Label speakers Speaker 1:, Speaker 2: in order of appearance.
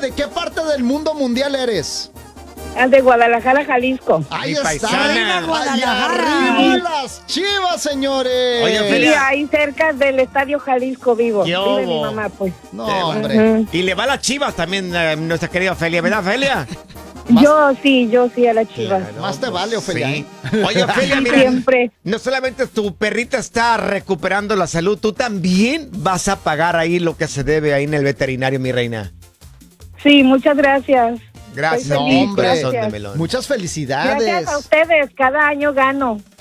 Speaker 1: ¿de qué parte del mundo mundial eres?
Speaker 2: De Guadalajara, Jalisco.
Speaker 1: Ahí
Speaker 3: Mi
Speaker 1: está.
Speaker 3: paisana.
Speaker 1: Allá arriba las Chivas, señores.
Speaker 3: Oye,
Speaker 2: Sí,
Speaker 3: Ofelia.
Speaker 2: ahí cerca del Estadio Jalisco vivo.
Speaker 3: ¿Qué
Speaker 2: Vive mi
Speaker 3: hubo?
Speaker 2: mamá, pues.
Speaker 1: No, hombre.
Speaker 3: Y le va a las Chivas también, nuestra querida Ofelia, ¿verdad, Ofelia?
Speaker 1: Más-
Speaker 2: Yo sí a la Chivas.
Speaker 1: Más te vale, Ofelia.
Speaker 3: Sí. Oye, Ofelia,
Speaker 2: Sí,
Speaker 3: mira,
Speaker 2: siempre.
Speaker 3: no solamente tu perrita está recuperando la salud, tú también vas a pagar ahí lo que se debe ahí en el veterinario, mi reina.
Speaker 2: Sí, muchas gracias.
Speaker 3: Gracias,
Speaker 2: Estoy feliz,
Speaker 3: corazón de
Speaker 2: gracias.
Speaker 3: melón.
Speaker 1: Muchas felicidades.
Speaker 2: Gracias a ustedes, cada año gano.